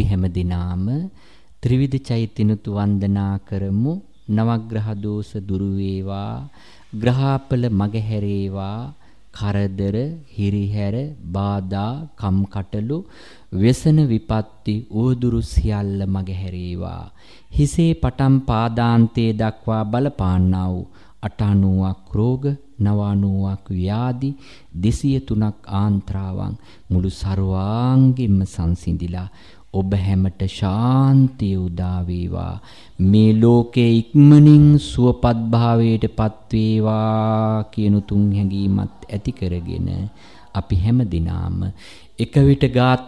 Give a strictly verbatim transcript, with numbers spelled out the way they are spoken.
අපි හැම දිනාම ත්‍රිවිධ චෛත්‍යනුතු වන්දනා කරමු. නවග්‍රහ දෝෂ දුරු වේවා, ග්‍රහපල මගහැරේවා, කරදර, හිරිහැර, බාධා, කම්කටොළු, व्यसन විපත්ති උවදුරු සියල්ල මගහැරේවා. හිසේ පටන් පාදාන්තයේ දක්වා බලපාන්නා වූ අටානුවක් රෝග, නවානුවක් ව්‍යාධි, දෙසිය තුනක් ආන්ත්‍රාවන් මුළු සර්වාංගෙම සංසිඳිලා ඔබ හැමට ශාන්තිය උදා වේවා. මේ ලෝකේ ඉක්මනින් සුවපත් භාවයට පත් වේවා කියන තුන් හැඟීමත් ඇති කරගෙන අපි හැම දිනාම එක විට ගාථා